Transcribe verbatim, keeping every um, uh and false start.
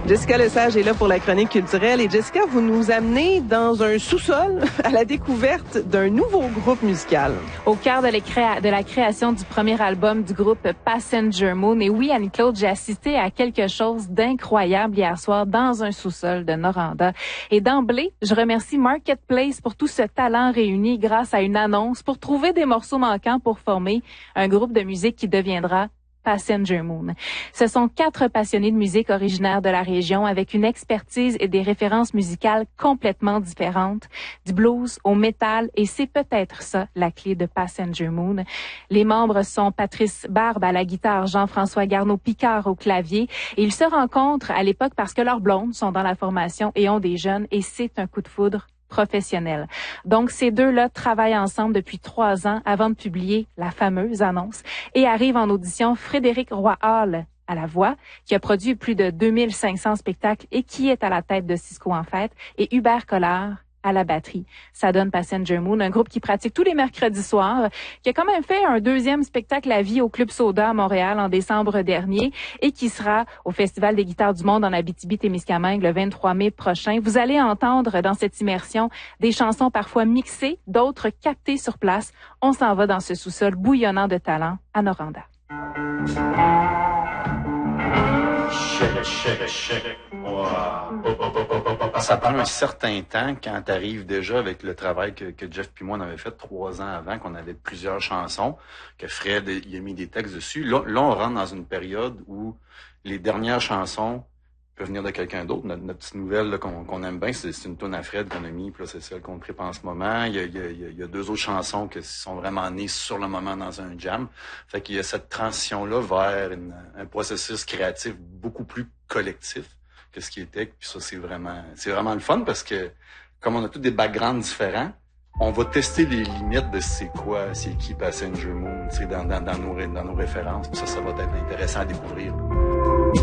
Jessica Lesage est là pour la chronique culturelle. Et Jessica, vous nous amenez dans un sous-sol à la découverte d'un nouveau groupe musical. Au cœur de, créa- de la création du premier album du groupe Passenger Moon. Et oui, Annie-Claude, j'ai assisté à quelque chose d'incroyable hier soir dans un sous-sol de Noranda. Et d'emblée, je remercie Marketplace pour tout ce talent réuni grâce à une annonce pour trouver des morceaux manquants pour former un groupe de musique qui deviendra Passenger Moon. Ce sont quatre passionnés de musique originaires de la région avec une expertise et des références musicales complètement différentes, du blues au métal, et c'est peut-être ça la clé de Passenger Moon. Les membres sont Patrice Barbe à la guitare, Jean-François Garneau-Picard au clavier, et ils se rencontrent à l'époque parce que leurs blondes sont dans la formation et ont des jeunes, et c'est un coup de foudre professionnel. Donc, ces deux-là travaillent ensemble depuis trois ans avant de publier la fameuse annonce et arrive en audition Frédéric Roy-Hall à la voix, qui a produit plus de deux mille cinq cents spectacles et qui est à la tête de Cisco en fête, et Hubert Collard à la batterie. Ça donne Passenger Moon, un groupe qui pratique tous les mercredis soirs, qui a quand même fait un deuxième spectacle à vie au Club Soda à Montréal en décembre dernier et qui sera au Festival des guitares du monde en Abitibi-Témiscamingue le vingt-trois mai prochain. Vous allez entendre dans cette immersion des chansons parfois mixées, d'autres captées sur place. On s'en va dans ce sous-sol bouillonnant de talent à Noranda. Shake, shake, shake. Wow. Ça prend un certain temps quand tu arrives déjà avec le travail que, que Jeff puis moi on avait fait trois ans avant, qu'on avait plusieurs chansons, que Fred il a mis des textes dessus. Là, là, on rentre dans une période où les dernières chansons peuvent venir de quelqu'un d'autre. Notre, notre petite nouvelle là, qu'on, qu'on aime bien, c'est, c'est une toune à Fred qu'on a mis, puis là, c'est celle qu'on tripe en ce moment. Il y a, il y a, il y a deux autres chansons qui sont vraiment nées sur le moment dans un jam. Fait qu'il y a cette transition-là vers une, un processus créatif beaucoup plus collectif que ce qui était. Puis ça, c'est vraiment, c'est vraiment le fun parce que comme on a tous des backgrounds différents, on va tester les limites de c'est quoi, c'est qui Passenger Moon, tu sais, dans, dans, dans, nos, dans nos références. Puis ça, ça va être intéressant à découvrir.